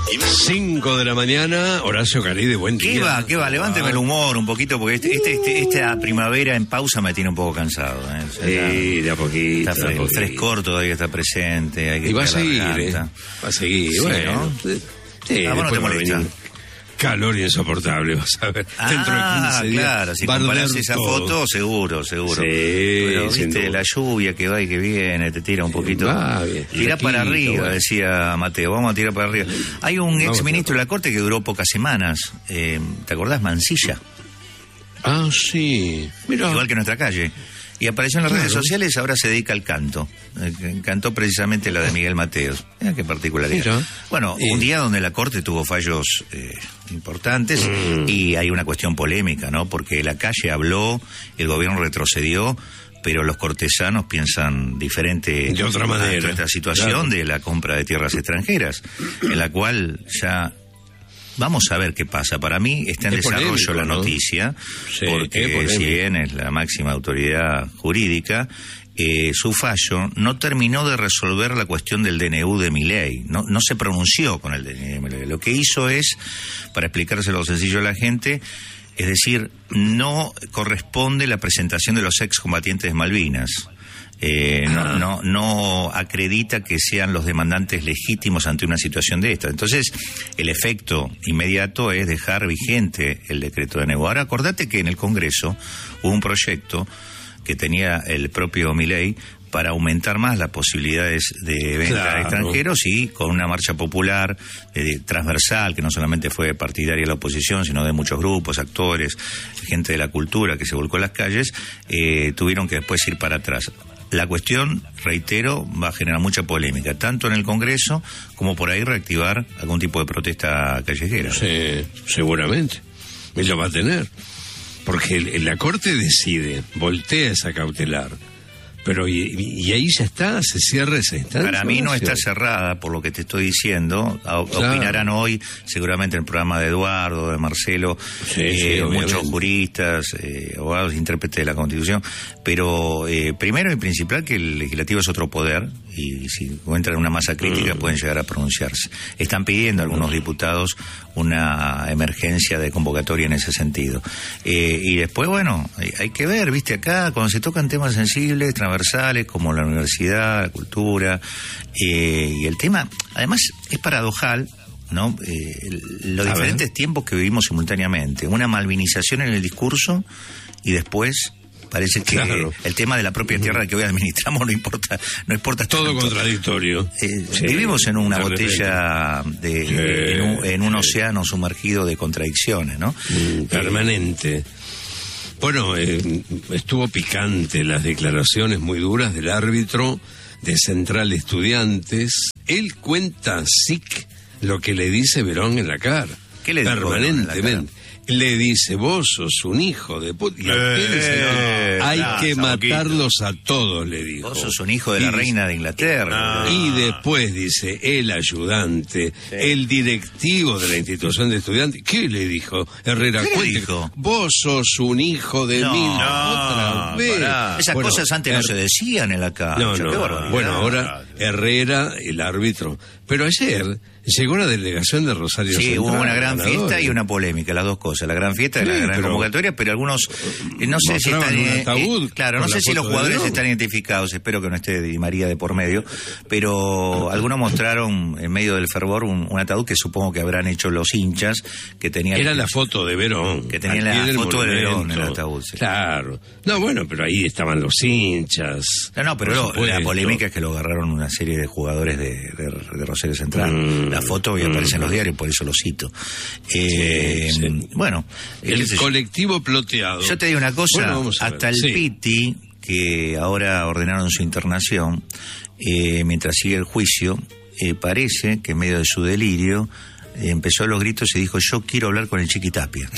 5 de la mañana, Horacio Caride, buen día. ¿Qué va? Levánteme el humor un poquito, porque esta primavera en pausa me tiene un poco cansado. Sí, de a poquito. Está frescor todavía está presente. Hay que y va a seguir, va a seguir, sí, bueno. ¿no? Sí, ¿A vos no te molesta? Calor insoportable, vas a ver. Dentro de 15 días. Claro, si comparás esa foto, seguro. Sí, pero viste, la lluvia que va y que viene, te tira un poquito. Tira para arriba, decía Mateo, vamos a tirar para arriba. Hay un ex ministro de la Corte que duró pocas semanas, ¿te acordás? Mancilla. Ah, sí. Mirá. Igual que nuestra calle. Y apareció en las redes sociales, ahora se dedica al canto. Cantó precisamente la de Miguel Mateos. Mira qué particularidad. Mira. Bueno, un día donde la Corte tuvo fallos importantes y hay una cuestión polémica, ¿no? Porque la calle habló, el gobierno retrocedió, pero los cortesanos piensan diferente de otra manera. A esta situación de la compra de tierras extranjeras, en la cual ya... Vamos a ver qué pasa. Para mí está en desarrollo polémico, la noticia, sí, porque si bien es la máxima autoridad jurídica, su fallo no terminó de resolver la cuestión del DNU de Milei. No se pronunció con el DNU de Milei. Lo que hizo es, para explicárselo sencillo a la gente, es decir, no corresponde la presentación de los excombatientes de Malvinas. No acredita que sean los demandantes legítimos ante una situación de esta. Entonces, el efecto inmediato es dejar vigente el decreto de DNU. Ahora, acordate que en el Congreso hubo un proyecto que tenía el propio Milei para aumentar más las posibilidades de venta a extranjeros y con una marcha popular transversal, que no solamente fue partidaria de la oposición, sino de muchos grupos, actores, gente de la cultura que se volcó a las calles, tuvieron que después ir para atrás. La cuestión, reitero, va a generar mucha polémica, tanto en el Congreso como por ahí reactivar algún tipo de protesta callejera. Sí, seguramente. Y lo va a tener. Porque la Corte decide, voltea esa cautelar. Pero y ahí ya está, se cierra esa instancia. Para mí no está cerrada, por lo que te estoy diciendo. Opinarán hoy, seguramente en el programa de Eduardo, de Marcelo, muchos juristas, abogados, intérpretes de la Constitución. Pero primero y principal que el legislativo es otro poder y si encuentran una masa crítica pueden llegar a pronunciarse. Están pidiendo algunos diputados una emergencia de convocatoria en ese sentido. Y después, bueno, hay que ver, viste, acá cuando se tocan temas sensibles, transversales, como la universidad, la cultura, y el tema, además, es paradojal, ¿no? Los diferentes tiempos que vivimos simultáneamente. Una malvinización en el discurso y después... Parece que el tema de la propia tierra que hoy administramos no importa todo tanto. Contradictorio. Vivimos en una botella en un océano sumergido de contradicciones, ¿no? Permanente. Bueno, estuvo picante las declaraciones muy duras del árbitro de Central Estudiantes. Él cuenta SIC lo que le dice Verón en la cara. ¿Qué le dijo permanentemente? Le dice, vos sos un hijo de puta. Y hay que matarlos a todos, le dijo. Vos sos un hijo de la reina de Inglaterra. Y después dice, el ayudante, el directivo de la institución de estudiantes. ¿Qué le dijo Herrera? ¿Qué le dijo? Vos sos un hijo de mil. Otra vez. Esas cosas antes no se decían en la cancha. Bueno, ahora Herrera, el árbitro. Pero ayer llegó la delegación de Rosario Central. Sí, hubo una gran fiesta y una polémica, las dos cosas. La gran fiesta y la gran convocatoria, pero algunos, no sé si están... no sé si los jugadores están identificados, espero que no esté Di María de por medio, pero algunos mostraron en medio del fervor un ataúd que supongo que habrán hecho los hinchas, que tenían... Era la foto de Verón. Que tenían la foto de Verón en el ataúd. Sí. Claro. No, bueno, pero ahí estaban los hinchas. No, pero la polémica es que lo agarraron una serie de jugadores de Rosario Central. La foto hoy aparece en los diarios, por eso lo cito. Bueno, el colectivo ploteado. Yo te digo una cosa, hasta el Piti, que ahora ordenaron su internación, mientras sigue el juicio, parece que en medio de su delirio empezó los gritos y dijo, yo quiero hablar con el Chiqui Tapia.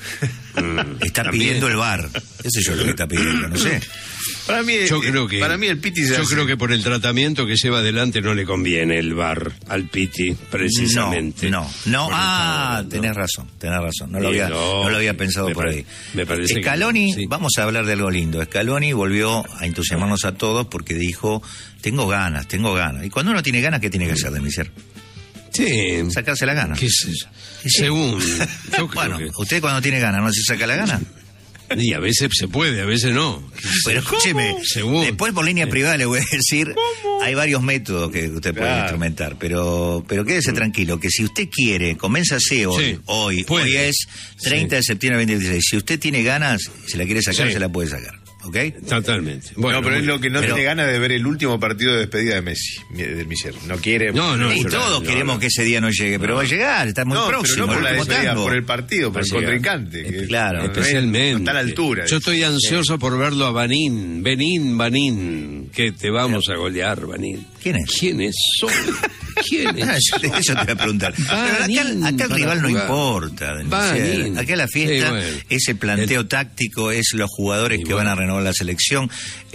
Está pidiendo el VAR. Eso es lo que está pidiendo, no sé. Para mí el Piti creo que por el tratamiento que lleva adelante no le conviene el VAR al Piti, precisamente. No. Tenés razón. No lo había pensado por ahí. Me parece Scaloni, vamos a hablar de algo lindo. Scaloni volvió a entusiasmarnos a todos porque dijo, tengo ganas. Y cuando uno tiene ganas, ¿qué tiene que hacer, Demiser? Sí. Sacarse la gana. ¿Qué sé yo? Según. Yo Bueno, creo usted cuando tiene ganas, ¿no se saca la gana? y a veces se puede, a veces no. Pero escúcheme, Según. después por línea privada le voy a decir, hay varios métodos que usted puede instrumentar, pero quédese tranquilo, que si usted quiere, coménzase hoy, Sí, hoy puede. es 30 de septiembre de 2016, si usted tiene ganas, si la quiere sacar, Sí. se la puede sacar, ¿ok? Totalmente. No, pero es lo que no pero- tiene ganas de ver el último partido de despedida de Messi, del Miser. No quiere. No, Y pero- todos no, queremos no. que ese día no llegue, pero va a llegar, está muy No, próximo. pero no por la el último despedida, tango. por el partido, por el Va a llegar. contrincante. que- Claro. Especialmente. No está a la altura. Yo estoy ansioso por verlo a Banín. Banín, que te vamos a golear, Banín. ¿Quién es? ¿Quiénes son? ¿Quiénes Eso son? te voy a preguntar. Pero Banín acá el para rival no jugar. importa. del Banín. Miser. Acá la fiesta Sí, bueno. es el planteo táctico, es los jugadores Y que bueno. van a renovar la selección.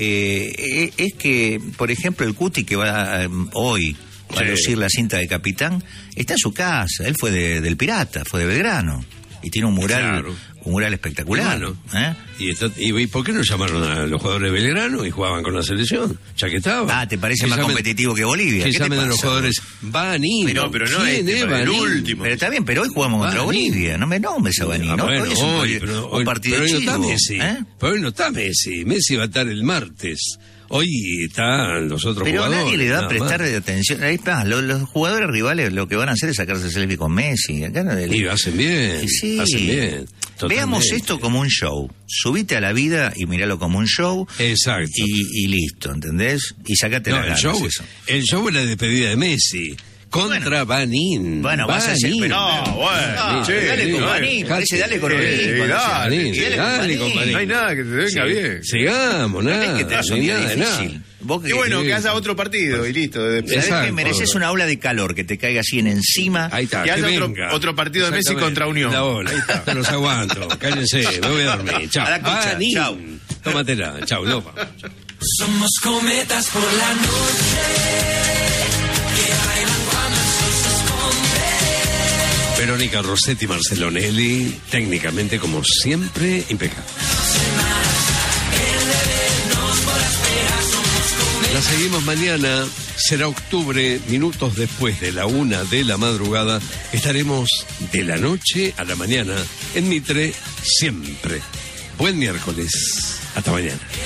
Es que, por ejemplo, el Cuti que va hoy va a Sí. lucir la cinta de capitán, está en su casa. Él fue del Pirata, fue de Belgrano. Y tiene un mural, Claro. un mural espectacular. Bueno, ¿eh? ¿Y por qué no llamaron a los jugadores de Belgrano y jugaban con la selección? Ya que estaban. Ah, ¿te parece Que más llamen- competitivo que Bolivia? Que ¿Qué te llamen a los pasa, jugadores Banín. Pero no ¿Quién este, es para el Banín? último. Pero está bien, pero hoy jugamos contra Banín. Bolivia. No me nombres a Banín. Ah, ¿no? bueno, Hoy es un, pero un partido pero hoy no chivo, está Messi. ¿eh? Pero hoy no está Messi. Messi va a estar el martes. Hoy están los otros Pero jugadores. nadie le va a nada prestar más. atención. Ahí está, los jugadores rivales lo que van a hacer es sacarse selfie con Messi. Acá no Y hacen bien. Y sí. Hacen bien. Veamos Totalmente. esto como un show. Subite a la vida y míralo como un show. Exacto. Y listo, ¿entendés? Y sacate No, las el ganas. show, eso. el show es la despedida de Messi. Contra Banín. Bueno, vas a hacer... Banín. Pero, No, bueno, no, che, dale con no, Banín, parece dale con dale, Orbisco, dale, no sé. dale con Banín. No hay nada que te venga bien. Sigamos, nada. Es que te das un no hay día nada de nada. difícil. Vos Y bueno, Sí. que haya otro partido y listo. ¿Sabés Exacto. que mereces una ola de calor que te caiga así en encima? Ahí está, Que haya que otro- venga. otro partido de Messi Exactamente. contra Unión. La ola. Ahí está. Te los aguanto. Cállense, me voy a dormir. Chao. A la concha, Banín. chao. Tómatela. Chao, no, pa. Somos cometas por la noche que bailan cuando el sol se esconde. Verónica Rossetti, Marcelo Nelly, técnicamente como siempre, impecable. La seguimos mañana, será octubre, minutos después de la 1 de la madrugada. Estaremos de la noche a la mañana en Mitre siempre. Buen miércoles. Hasta mañana.